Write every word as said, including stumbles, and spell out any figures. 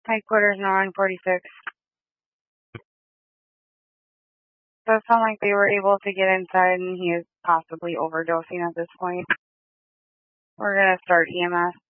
Headquarters nine forty-six. Does sound like they were able to get inside and he is possibly overdosing at this point. We're going to start E M S.